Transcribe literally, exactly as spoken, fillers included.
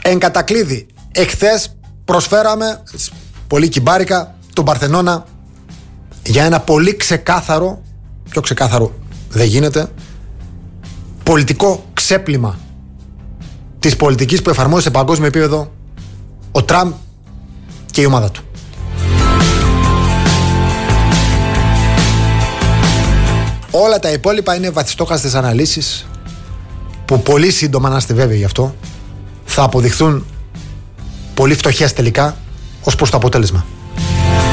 Εν κατακλείδη, εχθές προσφέραμε πολύ κυμπάρικα τον Παρθενώνα για ένα πολύ ξεκάθαρο, πιο ξεκάθαρο δεν γίνεται, πολιτικό ξέπλυμα της πολιτικής που εφαρμόζει σε παγκόσμιο επίπεδο ο Τραμπ και η ομάδα του. Όλα τα υπόλοιπα είναι βαθιστόχαστες αναλύσεις που πολύ σύντομα, να είστε βέβαιοι γι' αυτό, θα αποδειχθούν πολύ φτωχές τελικά ως προς το αποτέλεσμα.